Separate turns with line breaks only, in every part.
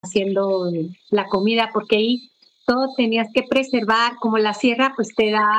haciendo la comida, porque ahí todo tenías que preservar, como la sierra pues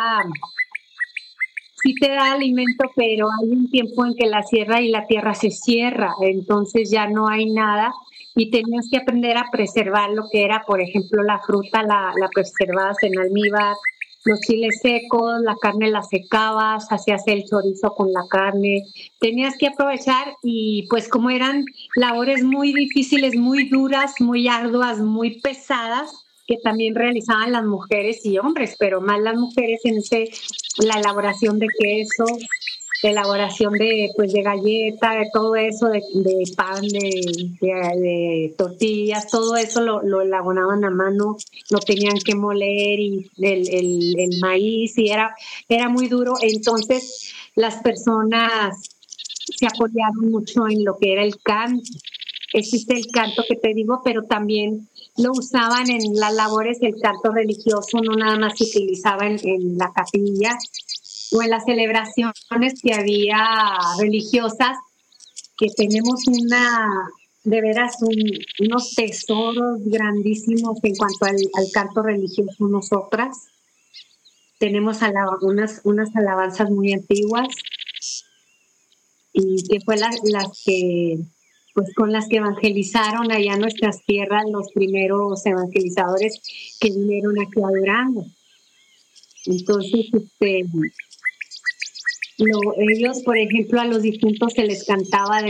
sí te da alimento, pero hay un tiempo en que la sierra y la tierra se cierra, entonces ya no hay nada y tenías que aprender a preservar lo que era, por ejemplo, la fruta, la preservabas en almíbar, los chiles secos, la carne la secabas, hacías el chorizo con la carne, tenías que aprovechar y pues como eran labores muy difíciles, muy duras, muy arduas, muy pesadas, que también realizaban las mujeres y hombres, pero más las mujeres en la elaboración de queso, la elaboración de pues de galleta, de todo eso, de pan, de tortillas, todo eso lo elaboraban a mano, lo tenían que moler y el maíz y era muy duro. Entonces las personas se apoyaron mucho en lo que era el canto. Existe el canto que te digo, pero también lo usaban en las labores del canto religioso, no nada más se utilizaba en la capilla o en las celebraciones que había religiosas, que tenemos de veras, unos tesoros grandísimos en cuanto al canto religioso nosotras. Tenemos unas alabanzas muy antiguas y que fue las que pues con las que evangelizaron allá nuestras tierras los primeros evangelizadores que vinieron aquí a Durango. Entonces, ellos, por ejemplo, a los difuntos se les cantaba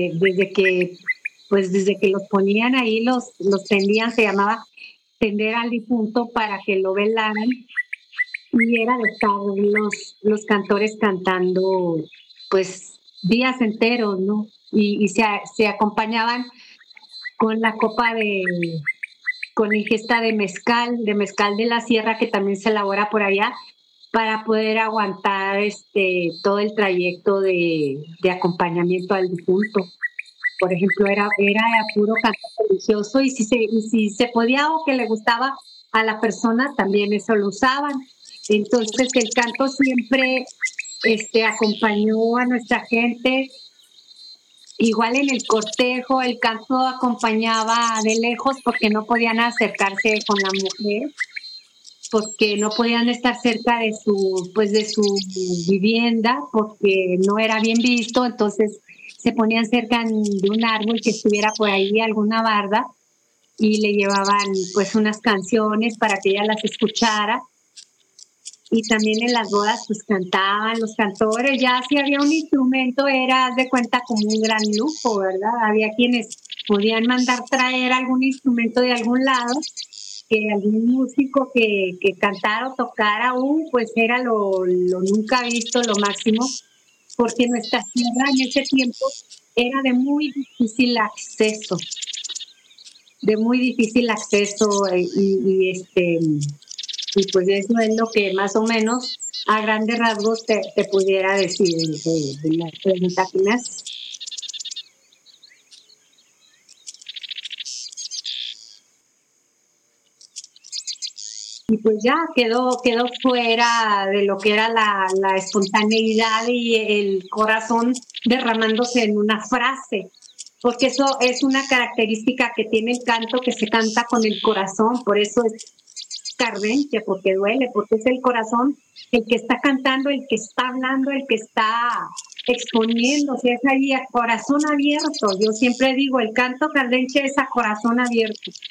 desde que los ponían ahí, los tendían, se llamaba tender al difunto para que lo velaran, y era de estar los cantores cantando, pues, días enteros, ¿no? Y se acompañaban con la copa con ingesta de mezcal de la sierra, que también se elabora por allá, para poder aguantar todo el trayecto de acompañamiento al difunto. Por ejemplo, era puro canto religioso y si se podía o que le gustaba a la persona, también eso lo usaban. Entonces el canto siempre acompañó a nuestra gente. Igual en el cortejo, el canto acompañaba de lejos porque no podían acercarse con la mujer, porque no podían estar cerca de su vivienda, porque no era bien visto, entonces se ponían cerca de un árbol que estuviera por ahí, alguna barda, y le llevaban pues unas canciones para que ella las escuchara. Y también en las bodas pues cantaban los cantores, ya si había un instrumento era, haz de cuenta, como un gran lujo, ¿verdad? Había quienes podían mandar traer algún instrumento de algún lado, que algún músico que cantara o tocara, pues era lo nunca visto, lo máximo, porque nuestra tierra en ese tiempo era de muy difícil acceso, y pues eso es lo que más o menos a grandes rasgos te pudiera decir de la pregunta que me haces. Y pues ya quedó fuera de lo que era la espontaneidad y el corazón derramándose en una frase, porque eso es una característica que tiene el canto, que se canta con el corazón, por eso es cardencia, porque duele, porque es el corazón el que está cantando, el que está hablando, el que está exponiéndose, es ahí a corazón abierto. Yo siempre digo, el canto cardenche es a corazón abierto.